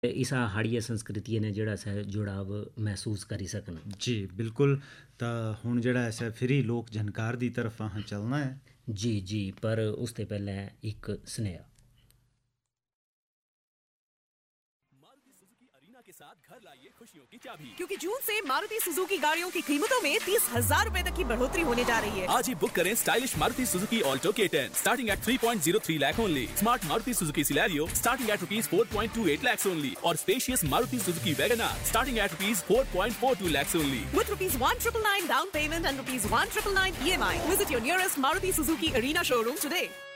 इसा हाड़िया संस्कृति ने जड़ा सा जुड़ाव महसूस करी सकना। जी बिल्कुल। तो हुण जड़ा ऐसा फिर ही लोक झनकार दी तरफ अहां चलना है। जी जी, पर उससे पहले एक स्नेहा के साथ घर लाइए खुशियों की चाबी, क्योंकि जून से मारुति सुजुकी गाड़ियों की कीमतों में 30,000 रुपए तक की बढ़ोतरी होने जा रही है। आज ही बुक करें stylish Maruti Suzuki Alto K10 starting at 3.03 lakh only, smart Maruti Suzuki Celerio starting at ₹4.28 lakhs only और spacious Maruti Suzuki WagonR starting at ₹4.42 lakhs only with ₹1,999 down payment and ₹1,999 EMI. Visit your nearest Maruti Suzuki Arena showroom today.